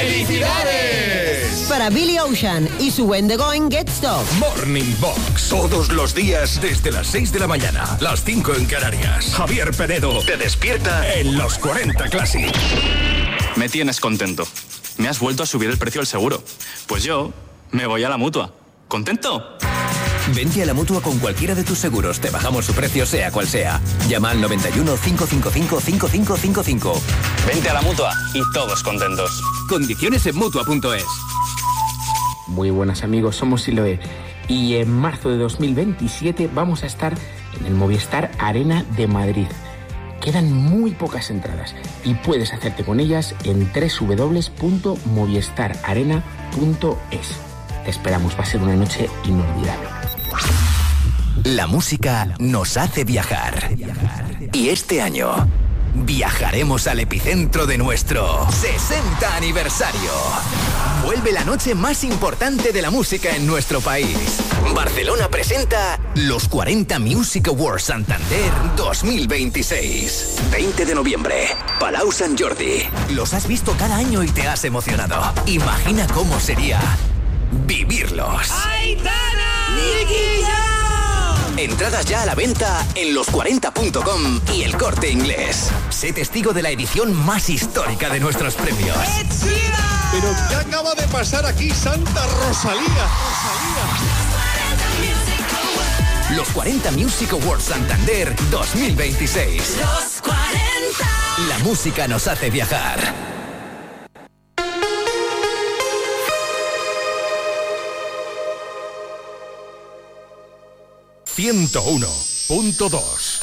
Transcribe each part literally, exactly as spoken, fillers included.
¡Felicidades! Para Billy Ocean y su When the Going Gets Tough. Morning Box, todos los días desde las seis de la mañana, las cinco en Canarias. Javier Penedo te despierta en los cuarenta Classic. Me tienes contento. Me has vuelto a subir el precio del seguro. Pues yo me voy a la Mutua. ¿Contento? Vente a la Mutua con cualquiera de tus seguros. Te bajamos su precio sea cual sea. Llama al noventa y uno, cinco cinco cinco, cinco cinco cinco cinco. Vente a la Mutua y todos contentos. Condiciones en Mutua punto es. Muy buenas amigos, somos Siloé. Y en marzo de dos mil veintisiete vamos a estar en el Movistar Arena de Madrid. Quedan muy pocas entradas y puedes hacerte con ellas en doble u doble u doble u punto movistar arena punto es. Te esperamos, va a ser una noche inolvidable. La música nos hace viajar. Y este año viajaremos al epicentro de nuestro sesenta aniversario. Vuelve la noche más importante de la música en nuestro país. Barcelona presenta los cuarenta Music Awards Santander dos mil veintiséis. veinte de noviembre, Palau Sant Jordi. Los has visto cada año y te has emocionado. Imagina cómo sería vivirlos. ¡Aitana! ¡Nicky Jam! Entradas ya a la venta en los cuarenta punto com y El Corte Inglés. Sé testigo de la edición más histórica de nuestros premios. ¿Pero qué acaba de pasar aquí, Santa Rosalía? Rosalía. Los cuarenta Music Awards Santander dos mil veintiséis. Los cuarenta. La música nos hace viajar. ciento uno punto dos.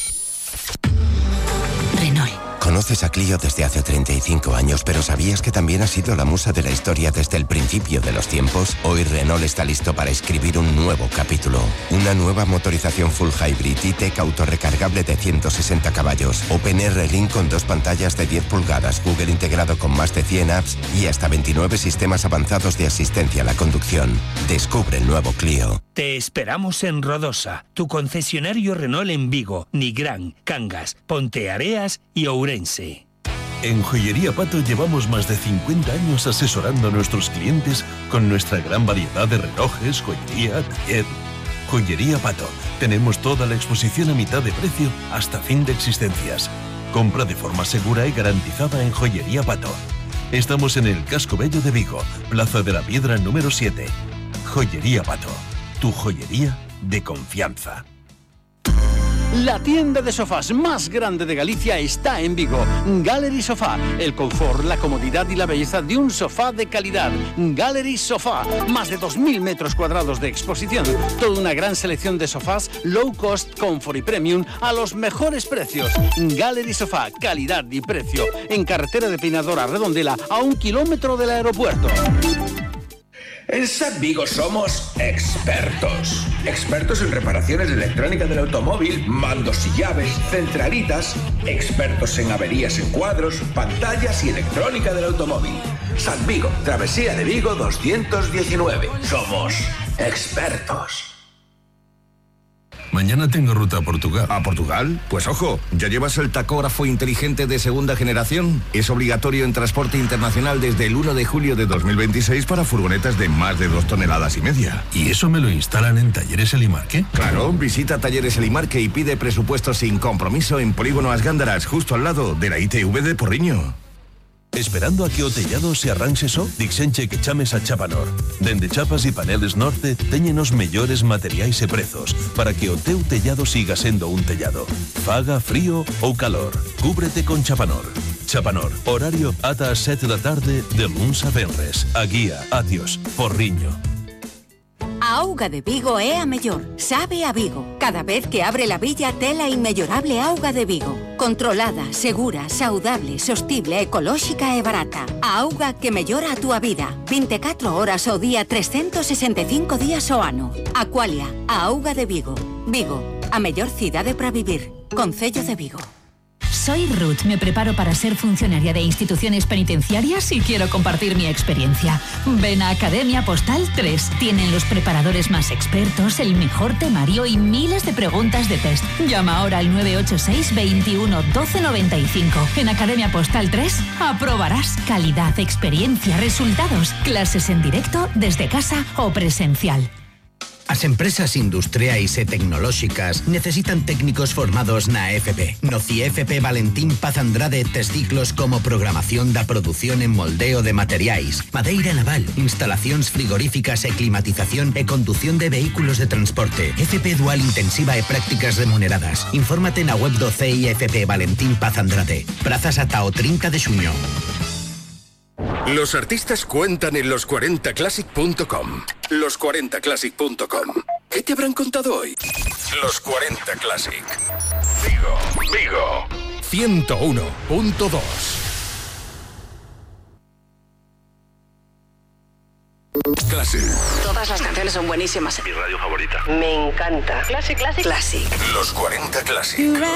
Renault. Conoces a Clio desde hace treinta y cinco años, pero ¿sabías que también ha sido la musa de la historia desde el principio de los tiempos? Hoy Renault está listo para escribir un nuevo capítulo. Una nueva motorización full hybrid E-Tech autorrecargable de ciento sesenta caballos, OpenR Link con dos pantallas de diez pulgadas, Google integrado con más de cien apps y hasta veintinueve sistemas avanzados de asistencia a la conducción. Descubre el nuevo Clio. Te esperamos en Rodosa, tu concesionario Renault en Vigo, Nigrán, Cangas, Ponteareas y Ourense. En Joyería Pato llevamos más de cincuenta años asesorando a nuestros clientes con nuestra gran variedad de relojes, joyería, taller. Joyería Pato. Tenemos toda la exposición a mitad de precio hasta fin de existencias. Compra de forma segura y garantizada en Joyería Pato. Estamos en el Casco Bello de Vigo, Plaza de la Piedra número siete. Joyería Pato. Tu joyería de confianza. La tienda de sofás más grande de Galicia está en Vigo. Gallery Sofá. El confort, la comodidad y la belleza de un sofá de calidad. Gallery Sofá. Más de dos mil metros cuadrados de exposición. Toda una gran selección de sofás low cost, comfort y premium a los mejores precios. Gallery Sofá. Calidad y precio. En carretera de Peinadora Redondela, a un kilómetro del aeropuerto. En S A T Vigo somos expertos. Expertos en reparaciones de electrónica del automóvil, mandos y llaves, centralitas. Expertos en averías en cuadros, pantallas y electrónica del automóvil. S A T Vigo, Travesía de Vigo doscientos diecinueve. Somos expertos. Mañana tengo ruta a Portugal. ¿A Portugal? Pues ojo, ¿ya llevas el tacógrafo inteligente de segunda generación? Es obligatorio en transporte internacional desde el uno de julio de dos mil veintiséis para furgonetas de más de dos toneladas y media. ¿Y eso me lo instalan en Talleres Elimarque? Claro, visita Talleres Elimarque y pide presupuesto sin compromiso en Polígono As Gándaras, justo al lado de la I T V de Porriño. Esperando a que o tellado se arranxe só, dixenche que chames a Chapanor. Dende Chapas e Paneles Norte teñen os mellores materiais e prezos para que o teu tellado siga sendo un tellado. Faga frío ou calor, cúbrete con Chapanor. Chapanor, horario ata as sete da tarde de luns a venres. A guía, adiós, Porriño. A auga de Vigo é a mellor, sabe a Vigo. Cada vez que abre la villa tela inmellorable auga de Vigo. Controlada, segura, saudable, sostible, ecolóxica e barata. A auga que mellora a túa vida. vinte e catro horas ao día, trescentos sesenta e cinco días ao ano. Aqualia, a auga de Vigo. Vigo, a mellor cidade para vivir. Concello de Vigo. Soy Ruth, me preparo para ser funcionaria de instituciones penitenciarias y quiero compartir mi experiencia. Ven a Academia Postal tres. Tienen los preparadores más expertos, el mejor temario y miles de preguntas de test. Llama ahora al nueve ocho seis, veintiuno, doce noventa y cinco. En Academia Postal tres aprobarás calidad, experiencia, resultados, clases en directo, desde casa o presencial. As empresas industriais e tecnolóxicas necesitan técnicos formados na F P. No C I F P Valentín Paz Andrade tes ciclos como programación da produción en moldeo de materiais, madeira naval, instalacións frigoríficas e climatización e condución de vehículos de transporte, F P dual intensiva e prácticas remuneradas. Infórmate na web do C I F P Valentín Paz Andrade. Prazas ata o trinta de xuño. Los artistas cuentan en los cuarenta classic punto com. los cuarenta classic punto com. ¿Qué te habrán contado hoy? Los cuarenta Classic. Vigo, Vigo. ciento uno punto dos. Classic. Todas las canciones son buenísimas. Mi radio favorita. Me encanta. Classic, Classic. Classic. Los cuarenta Classic.